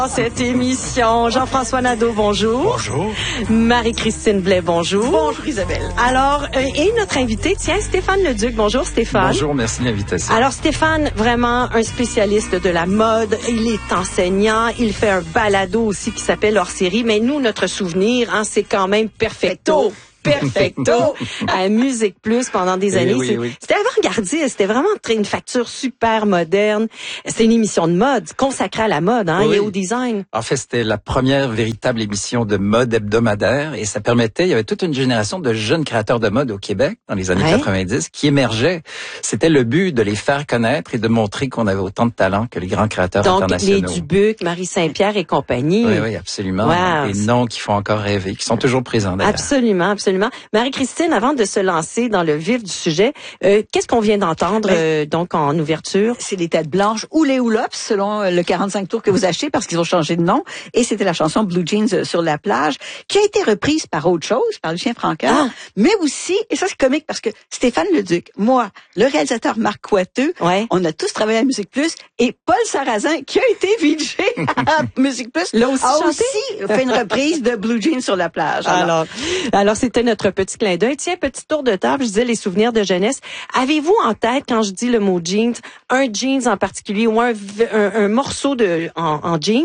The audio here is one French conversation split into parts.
Cette émission, Jean-François Nadeau, bonjour. Bonjour. Marie-Christine Blais, bonjour. Bonjour Isabelle. Alors, et notre invité, tiens, Stéphane Leduc. Bonjour Stéphane. Bonjour, merci de l'invitation. Alors Stéphane, vraiment un spécialiste de la mode. Il est enseignant, il fait un balado aussi qui s'appelle Hors série. Mais nous, notre souvenir, c'est quand même Perfecto à Musique Plus pendant des années. Oui. C'était avant-gardiste, c'était vraiment une facture super moderne. C'était une émission de mode consacrée à la mode et au design. En fait, c'était la première véritable émission de mode hebdomadaire et ça permettait, il y avait toute une génération de jeunes créateurs de mode au Québec dans les années 90 qui émergeaient. C'était le but de les faire connaître et de montrer qu'on avait autant de talent que les grands créateurs internationaux. Donc, les Dubuc, Marie Saint-Pierre et compagnie. Oui, absolument. Wow. Des noms qui font encore rêver, qui sont toujours présents d'ailleurs. Absolument. Marie-Christine, avant de se lancer dans le vif du sujet, qu'est-ce qu'on vient d'entendre donc en ouverture? C'est les Têtes Blanches ou les Houlops, selon le 45 tours que vous achetez, parce qu'ils ont changé de nom. Et c'était la chanson Blue Jeans sur la plage, qui a été reprise par autre chose, par Lucien Francoeur. Mais aussi, et ça c'est comique parce que Stéphane Leduc, moi, le réalisateur Marc Coiteux, on a tous travaillé à Musique Plus, et Paul Sarrazin, qui a été VJ à Musique Plus, a aussi fait une reprise de Blue Jeans sur la plage. Alors c'était notre petit clin d'œil. Tiens, petit tour de table, je disais les souvenirs de jeunesse. Avez-vous en tête, quand je dis le mot jeans, un jeans en particulier ou un morceau en jeans?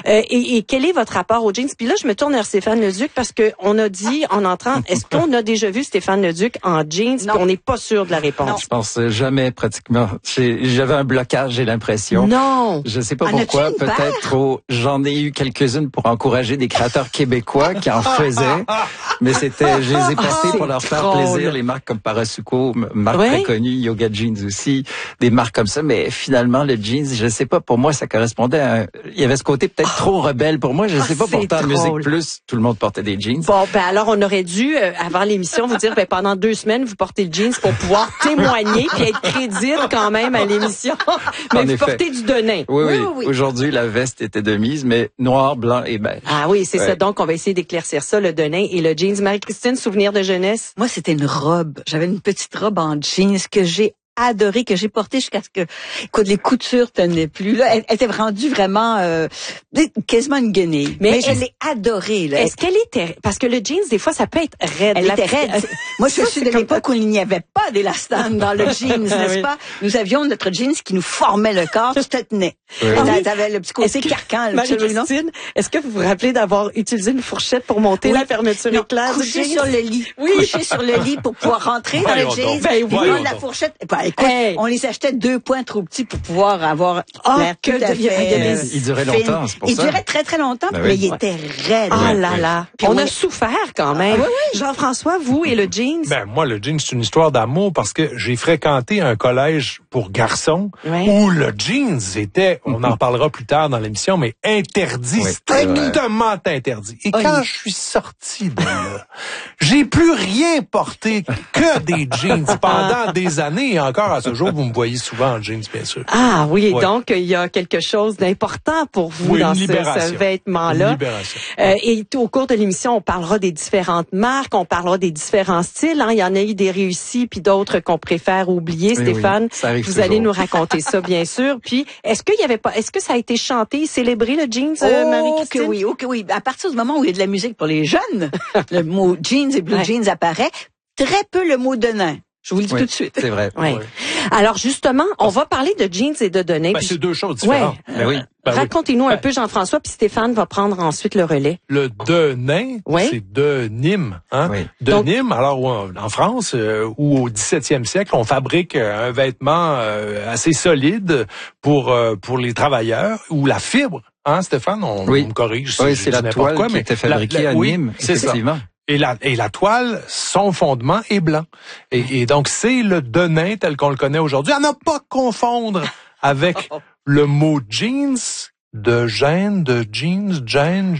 Et quel est votre rapport aux jeans? Puis là, je me tourne vers Stéphane Leduc parce que on a dit en entrant, est-ce qu'on a déjà vu Stéphane Leduc en jeans? Puis on n'est pas sûr de la réponse. Non. Je pense jamais pratiquement. J'avais un blocage, j'ai l'impression. Non. Je sais pas pourquoi. Peut-être j'en ai eu quelques-unes pour encourager des créateurs québécois qui en faisaient. Mais je les ai portés pour leur faire plaisir, les marques comme Parasuco, marque très connue, Yoga Jeans aussi, des marques comme ça. Mais finalement, le jeans, je sais pas, pour moi, ça correspondait il y avait ce côté peut-être trop rebelle pour moi. Je sais pas, pourtant, en Musique Plus, tout le monde portait des jeans. Bon, alors, on aurait dû, avant l'émission, vous dire, pendant 2 semaines, vous portez le jeans pour pouvoir témoigner puis être crédible quand même à l'émission. Mais vous portez du denim. Oui. Aujourd'hui, la veste était de mise, mais noir, blanc et beige. Ah oui, c'est ça. Donc, on va essayer d'éclaircir ça, le denim et le jeans. Marie-Christine, souvenir de jeunesse? Moi, c'était une robe. J'avais une petite robe en jeans que j'ai adorée, que j'ai portée jusqu'à ce que, écoute, les coutures tenaient plus. Là, elle était rendue vraiment quasiment une guenille. Mais je l'ai adorée. Là. Est-ce qu'elle était... Parce que le jeans, des fois, ça peut être raide. Elle était raide. Moi, je suis de l'époque où il n'y avait pas d'élastane dans le jeans, n'est-ce pas? Nous avions notre jeans qui nous formait le corps, tout tenait. T'avais le petit côté carcan. Marie-Christine, est-ce que vous vous rappelez d'avoir utilisé une fourchette pour monter la fermeture éclair du jeans? Sur le lit. Coucher sur le lit pour pouvoir rentrer dans le jeans. Prendre la fourchette. Écoute, on les achetait 2 points trop petits pour pouvoir avoir l'air tout à fait. Il durait longtemps, c'est pour ça. Il durait très très longtemps, mais il était raide. Ah là là. Puis on a souffert quand même. Jean-François, vous et le jeans? Moi, le jeans, c'est une histoire d'amour parce que j'ai fréquenté un collège pour garçons où le jeans était, on en parlera plus tard dans l'émission, mais interdit, strictement interdit. Et quand je suis sorti de là, j'ai plus rien porté que des jeans pendant des années et encore à ce jour, vous me voyez souvent en jeans, bien sûr. Ah oui, donc il y a quelque chose d'important pour vous dans ce vêtement-là. Et au cours de l'émission, on parlera des différentes marques, on parlera des différents styles. Il y en a eu des réussis puis d'autres qu'on préfère oublier. Stéphane, vous allez nous raconter ça, bien sûr. Puis est-ce que ça a été chanté, célébré le jeans, Marie-Christine? Oui. À partir du moment où il y a de la musique pour les jeunes, le mot jeans et blue jeans apparaît. Très peu le mot denim. Je vous le dis tout de suite. C'est vrai. Alors justement, on va parler de jeans et de denim. C'est 2 choses différentes. Racontez-nous un peu, Jean-François, puis Stéphane va prendre ensuite le relais. Le denim, c'est denim. Denim, alors en France, ou au 17e siècle, on fabrique un vêtement assez solide pour les travailleurs, ou la fibre. Stéphane, on me corrige. Oui, c'est la toile qui était fabriquée à Nîmes, effectivement. Et la toile, son fondement est blanc. Et donc, c'est le denim tel qu'on le connaît aujourd'hui. À ne pas confondre avec le mot jeans, de jeans. Gêne,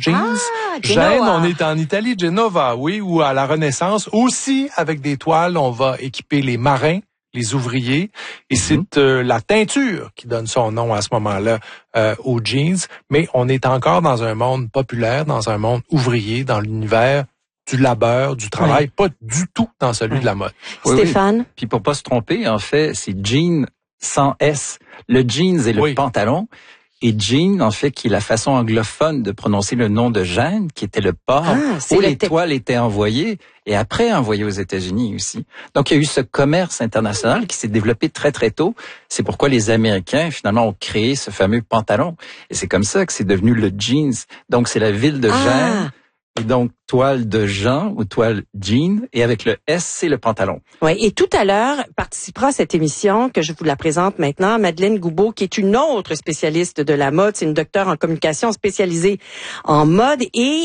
on est en Italie, Genova, ou à la Renaissance. Aussi, avec des toiles, on va équiper les marins, les ouvriers. Et c'est la teinture qui donne son nom à ce moment-là aux jeans. Mais on est encore dans un monde populaire, dans un monde ouvrier, dans l'univers du labeur, du travail, pas du tout dans celui de la mode. Stéphane? Puis pour pas se tromper, en fait, c'est jean sans S. Le jeans et le pantalon. et jean, en fait, qui est la façon anglophone de prononcer le nom de Gênes, qui était le port où les toiles étaient envoyées et après envoyées aux États-Unis aussi. Donc, il y a eu ce commerce international qui s'est développé très, très tôt. C'est pourquoi les Américains, finalement, ont créé ce fameux pantalon. Et c'est comme ça que c'est devenu le jeans. Donc, c'est la ville de Gênes. Et donc, toile de Jean ou toile jean, et avec le S, c'est le pantalon. Oui, et tout à l'heure, participera à cette émission que je vous la présente maintenant, Madeleine Goubeau, qui est une autre spécialiste de la mode. C'est une docteure en communication spécialisée en mode et